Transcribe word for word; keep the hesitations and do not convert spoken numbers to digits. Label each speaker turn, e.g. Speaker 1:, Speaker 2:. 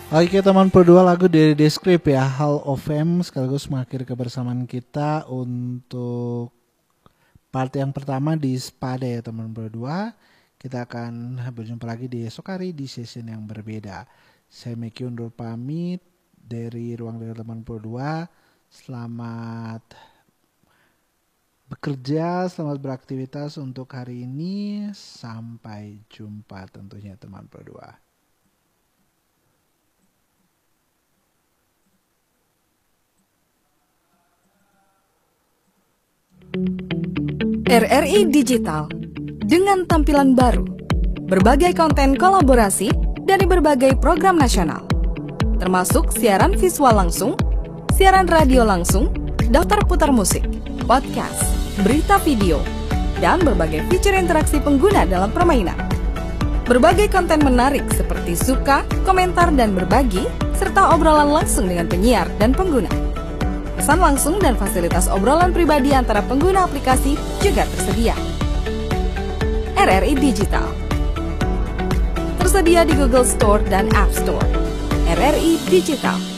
Speaker 1: Oke teman berdua, lagu dari Descript ya, Hall of Fame, sekaligus mengakhiri kebersamaan kita untuk part yang pertama di Spada ya teman berdua. Kita akan berjumpa lagi di esok hari di session yang berbeda. Saya Meki undur pamit dari Ruang Dengar Teman berdua. Selamat bekerja, selamat beraktivitas untuk hari ini. Sampai jumpa tentunya teman berdua.
Speaker 2: R R I Digital dengan tampilan baru, berbagai konten kolaborasi dari berbagai program nasional, termasuk siaran visual langsung, siaran radio langsung, daftar putar musik, podcast, berita video, dan berbagai fitur interaksi pengguna dalam permainan. Berbagai konten menarik seperti suka, komentar, dan berbagi, serta obrolan langsung dengan penyiar dan pengguna. Pesan langsung dan fasilitas obrolan pribadi antara pengguna aplikasi juga tersedia. R R I Digital tersedia di Google Store dan App Store. R R I Digital.